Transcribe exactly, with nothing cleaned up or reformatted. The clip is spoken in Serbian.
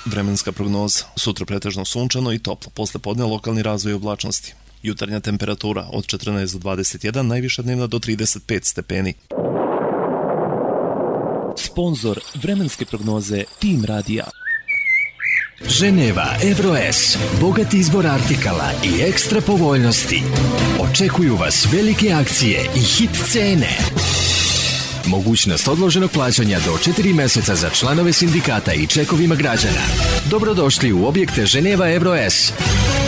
Vremenska prognoza. Sutra pretežno sunčano i toplo, posle podne lokalni razvoj oblačnosti. Jutarnja temperatura od četrnaest do dvadeset jedan, najviša dnevna do trideset pet stepeni. Sponzor vremenske prognoze Tim Radija. Ženeva EuroS, bogat izbor artikala i ekstra povoljnosti. Očekuju vas velike akcije i hit cene. Mogućnost odloženog plaćanja do četiri meseca za članove sindikata i čekovima građana. Dobrodošli u objekte Ženeva EuroS.